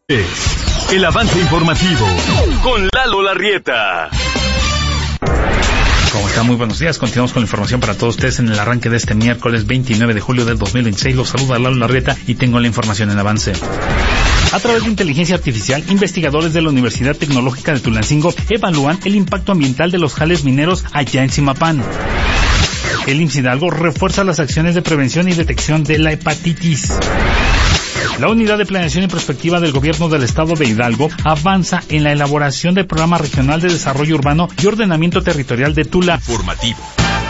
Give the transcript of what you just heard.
El avance informativo con Lalo Larrieta. ¿Cómo están? Muy buenos días. Continuamos con la información para todos ustedes en el arranque de este miércoles 29 de julio del 2026. Los saluda Lalo Larrieta y tengo la información en avance. A través de inteligencia artificial, investigadores de la Universidad Tecnológica de Tulancingo evalúan el impacto ambiental de los jales mineros allá en Zimapán. El IMSS Hidalgo refuerza las acciones de prevención y detección de la hepatitis. La Unidad de Planeación y Prospectiva del Gobierno del Estado de Hidalgo avanza en la elaboración del Programa Regional de Desarrollo Urbano y Ordenamiento Territorial de Tula. Informativo.